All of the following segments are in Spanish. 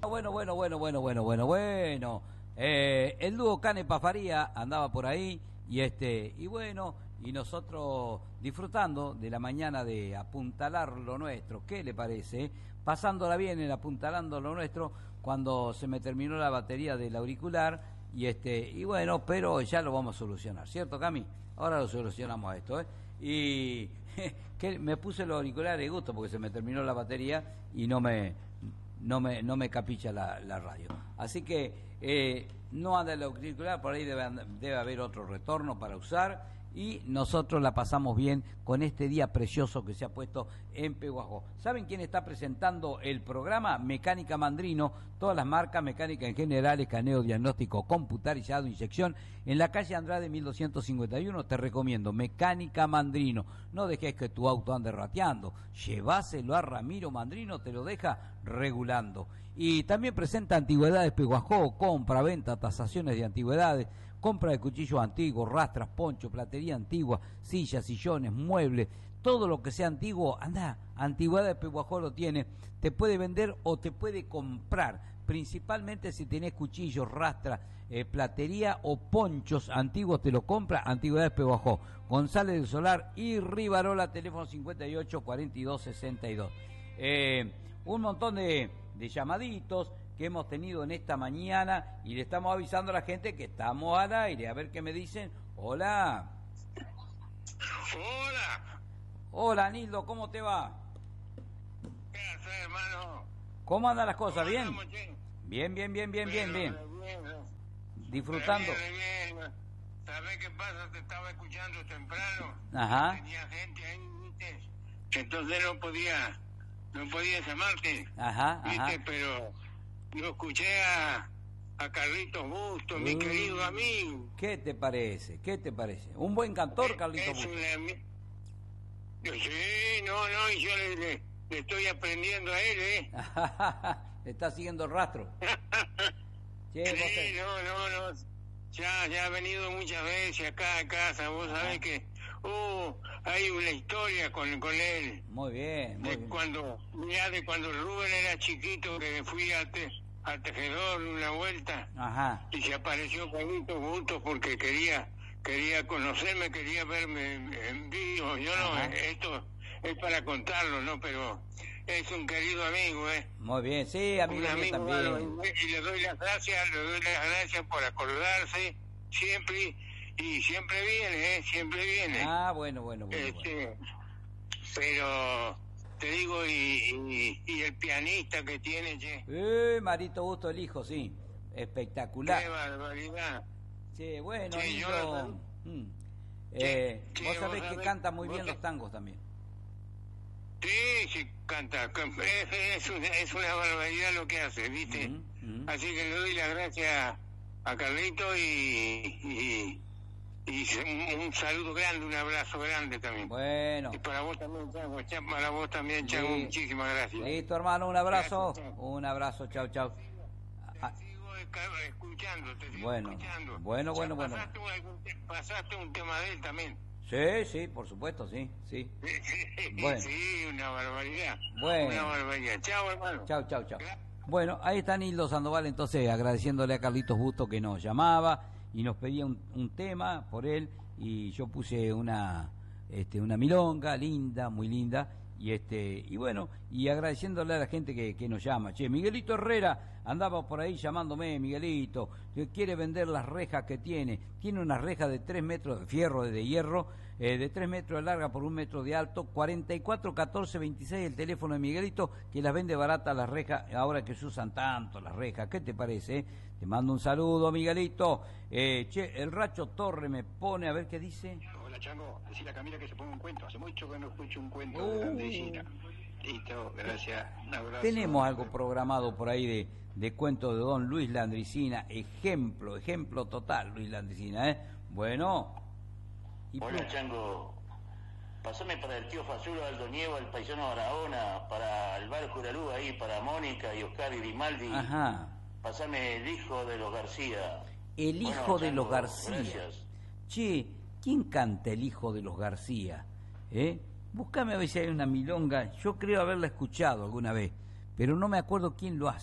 Bueno. El dúo Canepa Faría andaba por ahí y nosotros disfrutando de la mañana de apuntalar lo nuestro. ¿Qué le parece? Pasándola bien en apuntalando lo nuestro cuando se me terminó la batería del auricular pero ya lo vamos a solucionar, ¿cierto, Cami? Ahora lo solucionamos esto, Y que me puse los auriculares de gusto porque se me terminó la batería y no me capicha la radio. Así que no anda el auricular, por ahí debe haber otro retorno para usar y nosotros la pasamos bien con este día precioso que se ha puesto en Pehuajó. ¿Saben quién está presentando el programa? Mecánica Mandrino, todas las marcas, mecánica en general, escaneo, diagnóstico computarizado, inyección, en la calle Andrade 1251, te recomiendo, Mecánica Mandrino. No dejes que tu auto ande rateando, lleváselo a Ramiro Mandrino, te lo deja regulando. Y también presenta Antigüedades Pehuajó, compra, venta, tasaciones de antigüedades, compra de cuchillos antiguos, rastras, poncho, platería antigua, sillas, sillones, muebles, todo lo que sea antiguo, anda, Antigüedades Pehuajó lo tiene, te puede vender o te puede comprar, principalmente si tenés cuchillos, rastras, platería o ponchos antiguos, te lo compra Antigüedades Pehuajó, González del Solar y Rivarola, teléfono 58 42 62. Un montón de llamaditos que hemos tenido en esta mañana y le estamos avisando a la gente que estamos al aire. A ver qué me dicen. Hola. Hola, Nildo, ¿cómo te va? ¿Qué haces, hermano? ¿Cómo andan las cosas? ¿Bien? Bien. Disfrutando. Bien. ¿Sabés qué pasa? Te estaba escuchando temprano. Ajá. Tenía gente ahí, ¿viste? Entonces no podía llamarte. Ajá. Pero lo escuché a Carlitos Bustos, mi querido amigo. ¿Qué te parece? Un buen cantor, Carlitos Bustos. Sí, no, y yo le estoy aprendiendo a él, Le está siguiendo el rastro. Sí, no. Ya ha venido muchas veces acá a casa, vos sabés que hay una historia con él. Muy bien. De cuando Rubén era chiquito, que fui al tejedor una vuelta. Ajá. Y se apareció Carlitos Bustos porque quería conocerme, quería verme en vivo. Yo no, esto es para contarlo, ¿no? Pero es un querido amigo, Muy bien, sí, amigo mío también. Y le doy las gracias por acordarse siempre, y siempre viene. Ah, bueno. Pero te digo, y el pianista que tiene, Marito Busto, el hijo, sí, espectacular. Qué barbaridad. Sí, bueno, Sí, vos sabés que canta muy bien los tangos también. Sí, canta, es una barbaridad lo que hace, ¿viste? Así que le doy las gracias a Carlito y un saludo grande, un abrazo grande también. Bueno. Y para vos también, Chango, sí. Muchísimas gracias. Listo, hermano, un abrazo. Gracias, un abrazo, chau. Te sigo escuchando, Bueno. Pasaste un tema de él también. Sí, por supuesto, sí. Bueno. Sí, una barbaridad. Bueno. Una barbaridad. Chao, hermano. Chau. Bueno, ahí está Nildo Sandoval, entonces agradeciéndole a Carlitos Busto que nos llamaba y nos pedía un tema por él, y yo puse una milonga linda, muy linda, y bueno, y agradeciéndole a la gente que nos llama. Miguelito Herrera andaba por ahí llamándome, Miguelito, que quiere vender las rejas que tiene una reja de 3 metros de fierro, de hierro, de 3 metros de larga por 1 metro de alto, 44 14 26 el teléfono de Miguelito, que las vende barata las rejas, ahora que se usan tanto las rejas. ¿Qué te parece? Te mando un saludo, Miguelito. El Racho Torre me pone, a ver qué dice. Hola, Chango, decile a Camila que se ponga un cuento. Hace mucho que no escucho un cuento de Landricina. Listo, gracias. Un abrazo. Tenemos algo programado por ahí de cuento de don Luis Landricina. Ejemplo total, Luis Landricina, Bueno. Hola, Chango. Pasame para el tío Fazulo, Aldo Nieva, el paisano Barahona, para el bar Juralú ahí, para Mónica y Oscar y Grimaldi. Ajá. Pasame el hijo de los García. El hijo de los García. Gracias. ¿Quién canta el hijo de los García? Búscame a ver si hay una milonga. Yo creo haberla escuchado alguna vez, pero no me acuerdo quién lo hace.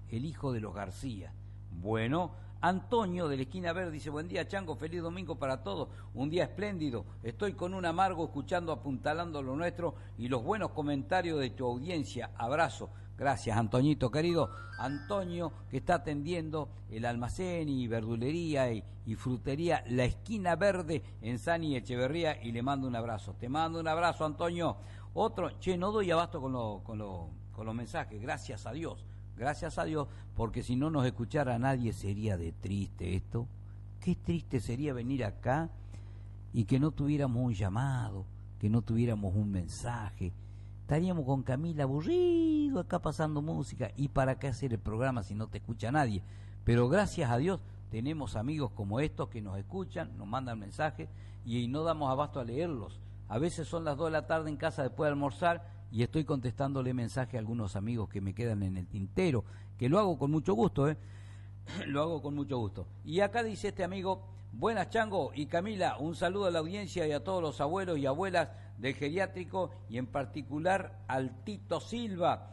el hijo de los García. Bueno, Antonio de la Esquina Verde dice, buen día Chango, feliz domingo para todos, un día espléndido, estoy con un amargo escuchando Apuntalando lo Nuestro y los buenos comentarios de tu audiencia, abrazo. Gracias, Antoñito, querido. Antonio, que está atendiendo el almacén y verdulería y frutería La Esquina Verde en Sani Echeverría, y le mando un abrazo. Te mando un abrazo, Antonio. Otro, no doy abasto con los mensajes, gracias a Dios, porque si no nos escuchara nadie sería de triste esto. Qué triste sería venir acá y que no tuviéramos un llamado, que no tuviéramos un mensaje. Estaríamos con Camila aburrido acá pasando música. ¿Y para qué hacer el programa si no te escucha nadie? Pero gracias a Dios tenemos amigos como estos que nos escuchan, nos mandan mensajes y no damos abasto a leerlos. A veces son las 2 de la tarde en casa después de almorzar y estoy contestándole mensaje a algunos amigos que me quedan en el tintero, que lo hago con mucho gusto, lo hago con mucho gusto. Y acá dice este amigo, buenas Chango y Camila, un saludo a la audiencia y a todos los abuelos y abuelas del geriátrico y en particular al Tito Silva.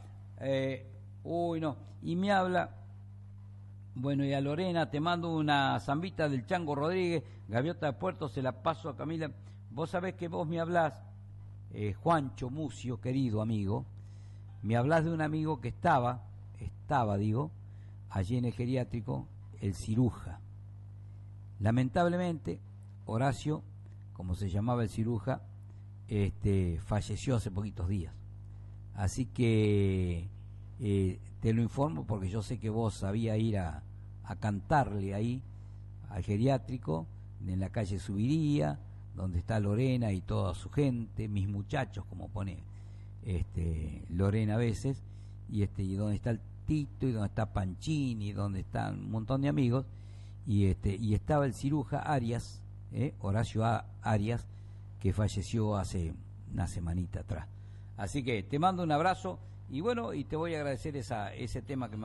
Y me habla, bueno, y a Lorena, te mando una zambita del Chango Rodríguez, Gaviota de Puerto, se la paso a Camila. Vos sabés que vos me hablás, Juancho Mucio, querido amigo, me hablás de un amigo que estaba allí en el geriátrico, el ciruja. Lamentablemente, Horacio, como se llamaba el ciruja, falleció hace poquitos días. Así que te lo informo porque yo sé que vos sabías ir a cantarle ahí al geriátrico, en la calle Subiría, donde está Lorena y toda su gente, mis muchachos, como pone Lorena a veces, y donde está el Tito, y donde está Panchini, donde están un montón de amigos, y estaba el ciruja Arias, Horacio Arias, que falleció hace una semanita atrás. Así que te mando un abrazo y bueno, y te voy a agradecer ese tema que me